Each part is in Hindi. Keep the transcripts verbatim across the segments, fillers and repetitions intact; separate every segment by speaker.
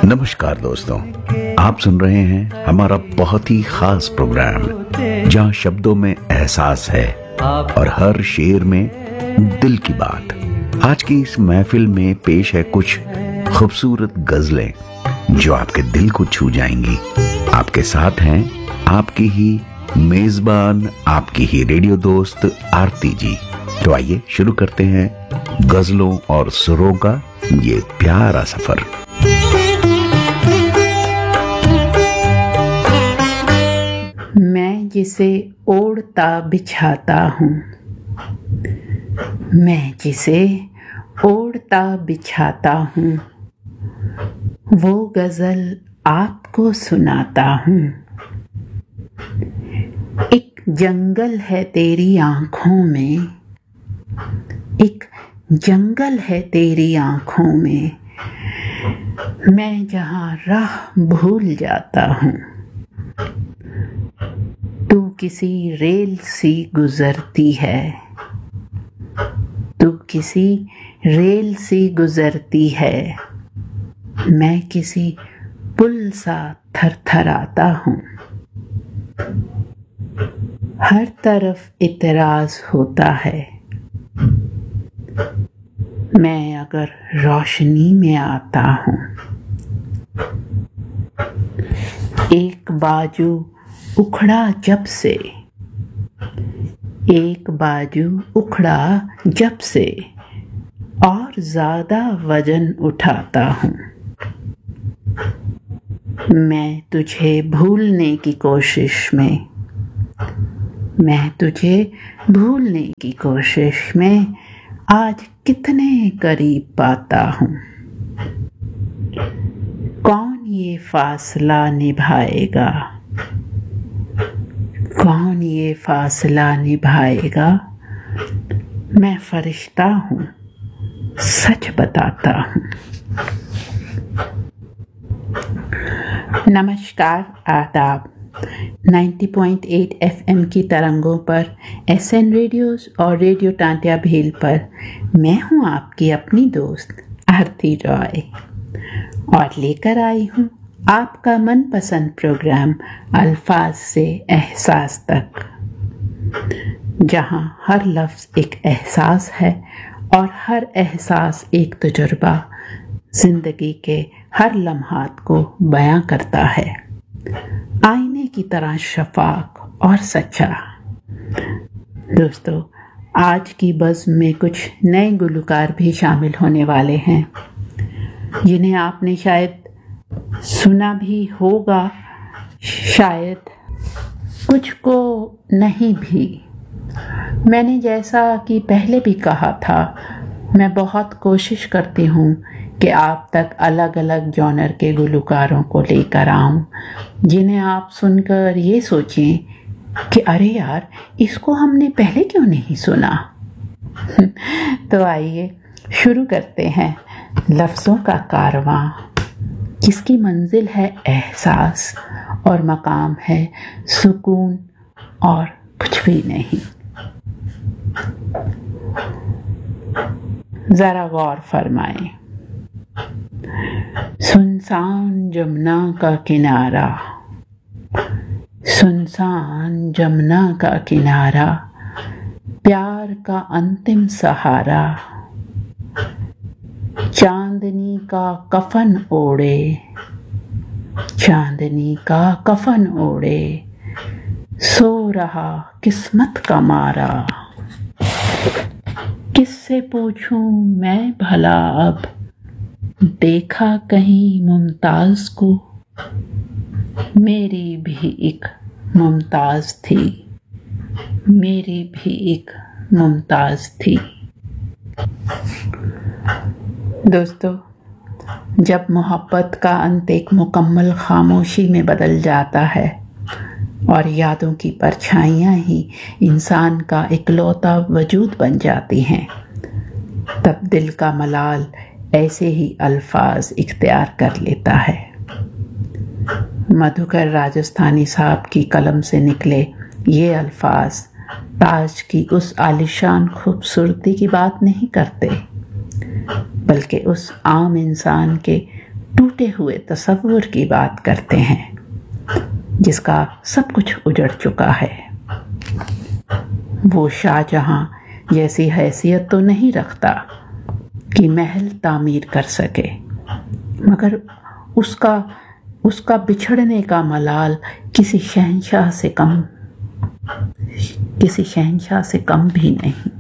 Speaker 1: नमस्कार दोस्तों, आप सुन रहे हैं हमारा बहुत ही खास प्रोग्राम जहां शब्दों में एहसास है और हर शेर में दिल की बात। आज की इस महफिल में पेश है कुछ खूबसूरत गजलें जो आपके दिल को छू जाएंगी। आपके साथ हैं आपकी ही मेजबान, आपकी ही रेडियो दोस्त आरती जी। तो आइए शुरू करते हैं गजलों और सुरों का ये प्यारा सफर।
Speaker 2: मैं जिसे ओढ़ता बिछाता हूँ, मैं जिसे ओढ़ता बिछाता हूँ, वो गजल आपको सुनाता हूँ। एक जंगल है तेरी आँखों में, एक जंगल है तेरी आँखों में, मैं जहाँ राह भूल जाता हूँ। तू किसी रेल सी गुजरती है, तू किसी रेल सी गुजरती है, मैं किसी पुल सा थरथराता हूँ। हर तरफ इतराज होता है, मैं अगर रोशनी में आता हूँ। एक बाजू उखड़ा जब से, एक बाजू उखड़ा जब से, और ज्यादा वजन उठाता हूँ। मैं तुझे भूलने की कोशिश में, मैं तुझे भूलने की कोशिश में आज कितने करीब पाता हूँ। कौन ये फासला निभाएगा, कौन ये फासला निभाएगा, मैं फरिश्ता हूँ, सच बताता हूँ। नमस्कार, आदाब। नब्बे पॉइंट आठ एफएम की तरंगों पर, एसएन रेडियोस और रेडियो टांटिया भील पर मैं हूँ आपकी अपनी दोस्त आरती रॉय, और लेकर आई हूँ आपका मनपसंद प्रोग्राम अल्फाज से एहसास तक, जहाँ हर लफ्ज़ एक एहसास है और हर एहसास एक तजुर्बा जिंदगी के हर लम्हात को बयां करता है, आईने की तरह शफाक और सच्चा। दोस्तों, आज की बज़्म में कुछ नए गुलकार भी शामिल होने वाले हैं, जिन्हें आपने शायद सुना भी होगा, शायद कुछ को नहीं भी। मैंने जैसा कि पहले भी कहा था, मैं बहुत कोशिश करती हूँ कि आप तक अलग अलग जॉनर के गुलकारों को लेकर आऊं, जिन्हें आप सुनकर ये सोचें कि अरे यार, इसको हमने पहले क्यों नहीं सुना। तो आइए शुरू करते हैं लफ्ज़ों का कारवां, जिसकी मंजिल है एहसास और मकाम है सुकून और कुछ भी नहीं। ज़रा गौर फरमाएं। सुनसान जमुना का किनारा, सुनसान जमुना का किनारा, प्यार का अंतिम सहारा, चांदनी का कफन ओढ़े, चांदनी का कफन ओढ़े, सो रहा किस्मत का मारा। किससे पूछूं मैं भला अब, देखा कहीं मुमताज को, मेरी भी एक मुमताज थी, मेरी भी एक मुमताज थी। दोस्तों, जब मोहब्बत का अंत एक मुकम्मल खामोशी में बदल जाता है और यादों की परछाइयाँ ही इंसान का इकलौता वजूद बन जाती हैं, तब दिल का मलाल ऐसे ही अल्फाज इख्तियार कर लेता है। मधुकर राजस्थानी साहब की कलम से निकले ये अल्फाज ताज की उस आलिशान खूबसूरती की बात नहीं करते, बल्कि उस आम इंसान के टूटे हुए तस्वुर की बात करते हैं जिसका सब कुछ उजड़ चुका है। वो शाहजहां जैसी हैसियत तो नहीं रखता कि महल तामीर कर सके, मगर उसका उसका बिछड़ने का मलाल किसी शहंशाह से कम किसी शहंशाह से कम भी नहीं।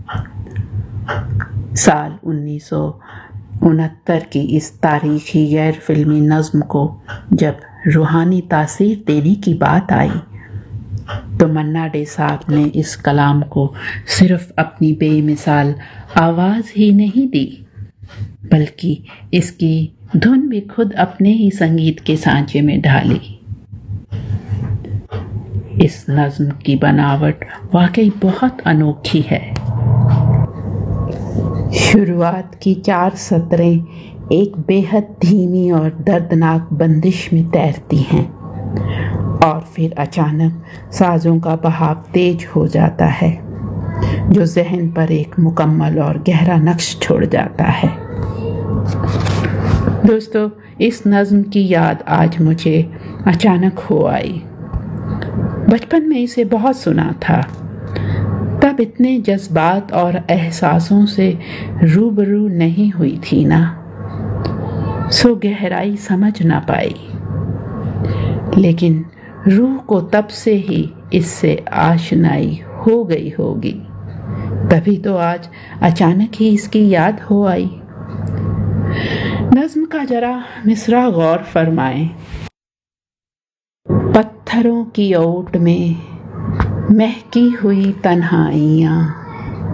Speaker 2: साल उन्नीस सौ उनहत्तर की इस तारीखी गैर फिल्मी नज्म को जब रूहानी तासीर देने की बात आई तो मन्ना डे साहब ने इस कलाम को सिर्फ अपनी बेमिसाल आवाज़ ही नहीं दी, बल्कि इसकी धुन भी खुद अपने ही संगीत के सांचे में ढाली। इस नज्म की बनावट वाकई बहुत अनोखी है। शुरुआत की चार सतरें एक बेहद धीमी और दर्दनाक बंदिश में तैरती हैं और फिर अचानक साजों का बहाव तेज हो जाता है जो ज़हन पर एक मुकम्मल और गहरा नक्श छोड़ जाता है। दोस्तों, इस नज्म की याद आज मुझे अचानक हो आई। बचपन में इसे बहुत सुना था, तब इतने जज्बात और एहसासों से रूबरू नहीं हुई थी ना, सो गहराई समझ ना पाई। लेकिन रूह को तब से ही इससे आशनाई हो गई होगी, तभी तो आज अचानक ही इसकी याद हो आई। नज्म का जरा मिसरा गौर फरमाएं। पत्थरों की ओट में महकी हुई तन्हाइयाँ,